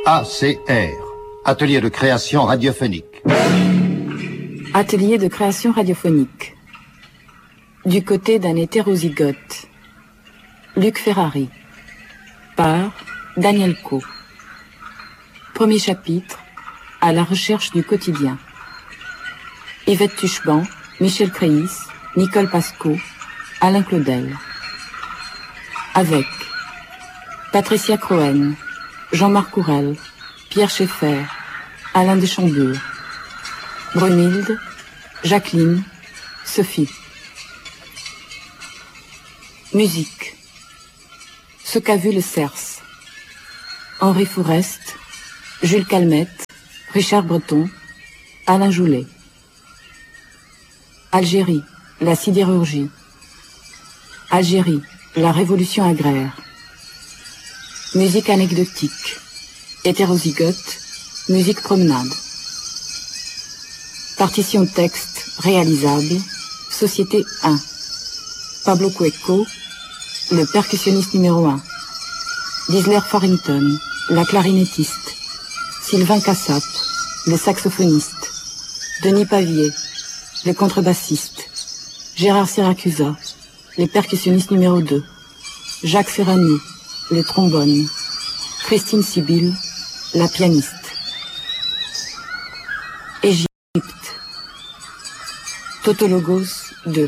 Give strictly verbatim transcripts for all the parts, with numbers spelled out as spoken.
A C R, Atelier de création radiophonique. Atelier de création radiophonique. Du côté d'un hétérozygote. Luc Ferrari. Par Daniel Coe. Premier chapitre. À la recherche du quotidien. Yvette Tuchban, Michel Créis, Nicole Pasco, Alain Claudel. Avec Patricia Croen, Jean-Marc Courel, Pierre Schaeffer, Alain Deschambures, Brunhilde, Jacqueline, Sophie. Musique. Ce qu'a vu le Cerce. Henri Fourest, Jules Calmette, Richard Breton, Alain Joulet. Algérie, la sidérurgie. Algérie, la révolution agraire. Musique anecdotique. Hétérozygote, musique promenade. Partition texte réalisable, Société un. Pablo Cueco, le percussionniste numéro un. Disler Farrington, la clarinettiste. Sylvain Cassap, le saxophoniste. Denis Pavier, le contrebassiste. Gérard Siracusa, le percussionniste numéro deux. Jacques Ferrani, le trombone. Christine Sibyl, la pianiste. Égypte. Tautologos deux.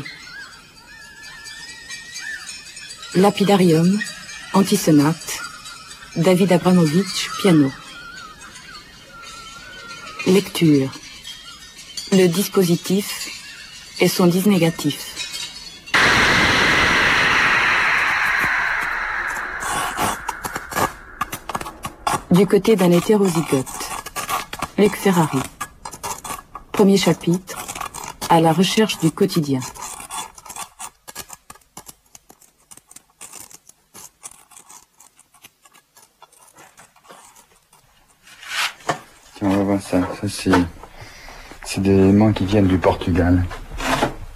Lapidarium, antisonate. David Abramovitch, piano. Lecture. Le dispositif et son disnégatif. Du côté d'un hétérozygote. Luc Ferrari. Premier chapitre. À la recherche du quotidien. Tiens, on va voir ça. Ça, c'est, c'est des éléments qui viennent du Portugal.